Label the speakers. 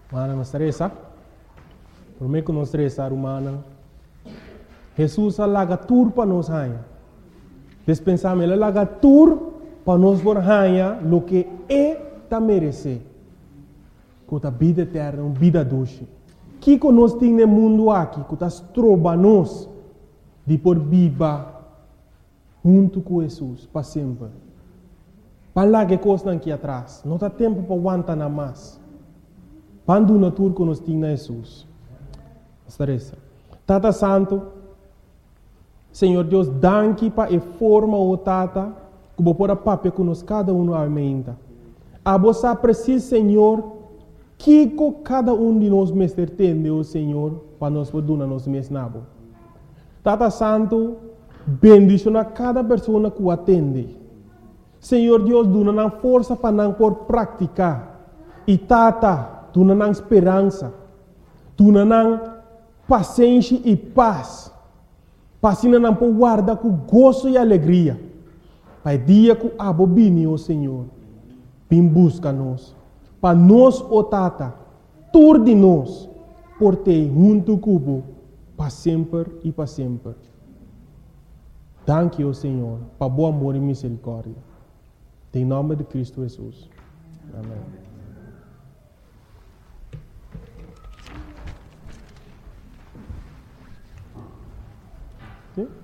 Speaker 1: Mana não estressa. Por mim que não estressa, humana. Jesus alaga tur para nós hanha. Despensamos ele alaga tur para nós por hanha lo que é ta merece. Com a vida eterna, uma vida doce. Que nós temos no mundo aqui, que nós trobamos de por viva junto com Jesus para sempre. Para lá que coisa aqui atrás, não tem tempo para aguentar nada mais. Quando na tour que nós temos Jesus. Estarece. Tata Santo, Senhor Deus, danke para a forma o Tata, que vou pôr a papel que nós cada um aumenta. A você precisa, Senhor, que cada um de nós mestre tem, o Senhor, para nós poder nos mesnabo. Tata Santo, bendiciona cada pessoa que o atende. Senhor Deus, dona força para não por praticar. E Tata, dona esperança. Dona paciência e paz. Passina não por guardar com gozo e alegria. Pai dia que abobine, o Senhor, vem busca nós. Para nós, o Tata, tur de nós, por ter junto cubo, para sempre e para sempre. Danke, o Senhor, para bom amor e misericórdia. Em nome de Cristo Jesus. Amém. Okay?